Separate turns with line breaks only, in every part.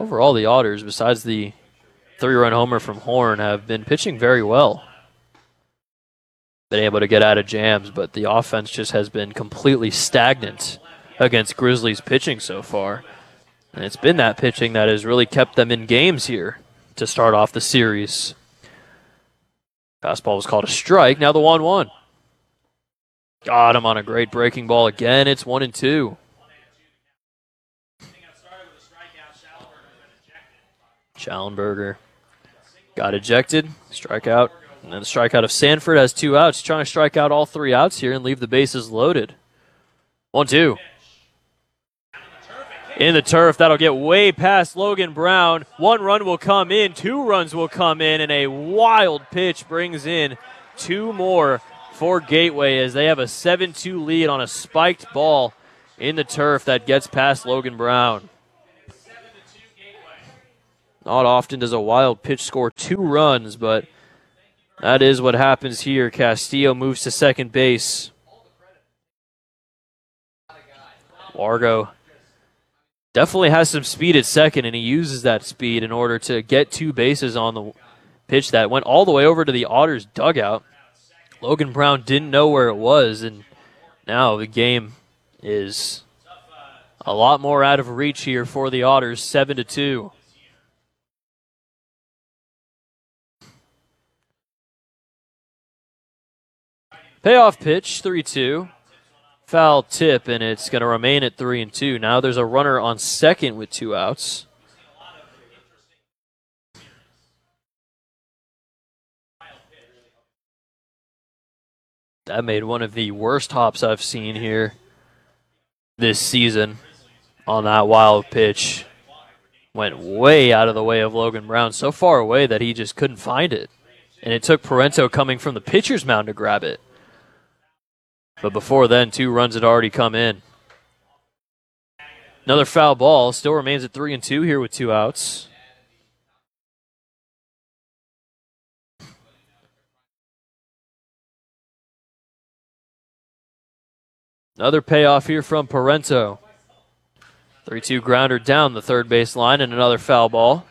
Overall, the Otters, besides the 3-run homer from Horn, have been pitching very well. Been able to get out of jams, but the offense just has been completely stagnant against Grizzlies pitching so far. And it's been that pitching that has really kept them in games here to start off the series. Fastball was called a strike. Now the 1-1. Got him on a great breaking ball again. It's 1-2. Schallenberger got ejected. Strikeout. And then the strikeout of Sanford has 2 outs. He's trying to strike out all 3 outs here and leave the bases loaded. 1-2. In the turf, that'll get way past Logan Brown. 1 run will come in, 2 runs will come in, and a wild pitch brings in 2 more for Gateway as they have a 7-2 lead on a spiked ball in the turf that gets past Logan Brown. Not often does a wild pitch score 2 runs, but that is what happens here. Castillo moves to second base. Wargo definitely has some speed at second, and he uses that speed in order to get 2 bases on the pitch that went all the way over to the Otters dugout. Logan Brown didn't know where it was, and now the game is a lot more out of reach here for the Otters, 7-2. Payoff pitch, 3-2. Foul tip, and it's going to remain at 3-2. Now there's a runner on second with 2 outs. That made one of the worst hops I've seen here this season on that wild pitch. Went way out of the way of Logan Brown, so far away that he just couldn't find it. And it took Parento coming from the pitcher's mound to grab it. But before then, 2 runs had already come in. Another foul ball. Still remains at 3-2 here with 2 outs. Another payoff here from Parento. 3-2 grounder down the third base line and another foul ball.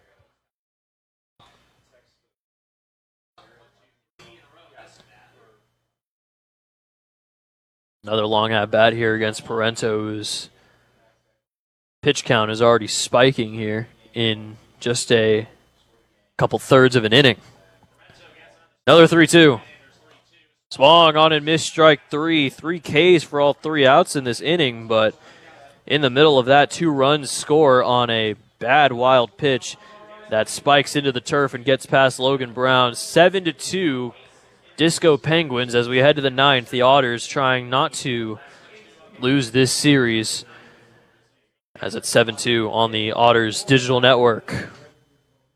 Another long at bat here against Parento, whose pitch count is already spiking here in just a couple thirds of an inning. Another 3-2. Swung on and missed strike 3. 3 Ks for all 3 outs in this inning, but in the middle of that, 2 runs score on a bad wild pitch that spikes into the turf and gets past Logan Brown. 7-2. Disco Penguins as we head to the 9th. The Otters trying not to lose this series as it's 7-2 on the Otters digital network.